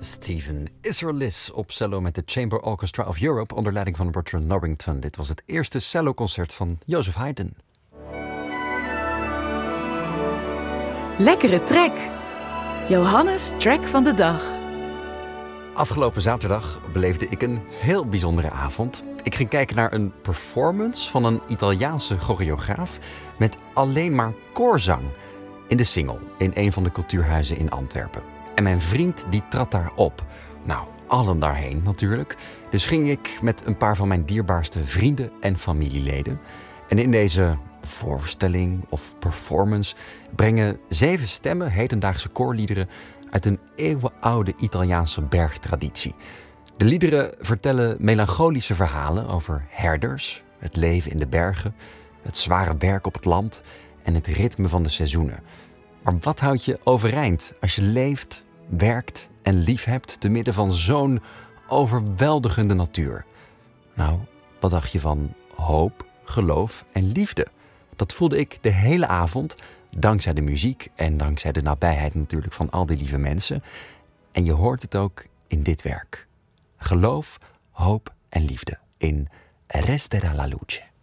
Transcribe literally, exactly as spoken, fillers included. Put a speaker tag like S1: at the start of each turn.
S1: Stephen Isserlis op cello met de Chamber Orchestra of Europe onder leiding van Bertrand Norrington. Dit was het eerste celloconcert van Joseph Haydn.
S2: Lekkere track. Johannes' track van de dag.
S1: Afgelopen zaterdag beleefde ik een heel bijzondere avond. Ik ging kijken naar een performance van een Italiaanse choreograaf met alleen maar koorzang in de Singel, in een van de cultuurhuizen in Antwerpen. En mijn vriend die trad daar op. Nou, allen daarheen natuurlijk. Dus ging ik met een paar van mijn dierbaarste vrienden en familieleden. En in deze voorstelling of performance brengen zeven stemmen hedendaagse koorliederen uit een eeuwenoude Italiaanse bergtraditie. De liederen vertellen melancholische verhalen over herders, het leven in de bergen, het zware werk op het land en het ritme van de seizoenen. Maar wat houdt je overeind als je leeft, werkt en lief hebt te midden van zo'n overweldigende natuur? Nou, wat dacht je van hoop, geloof en liefde? Dat voelde ik de hele avond, dankzij de muziek en dankzij de nabijheid natuurlijk van al die lieve mensen. En je hoort het ook in dit werk. Geloof, hoop en liefde in Resterà la luce.